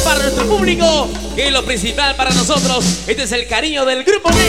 para nuestro público, que es lo principal para nosotros. Este es el cariño del Grupo Mix.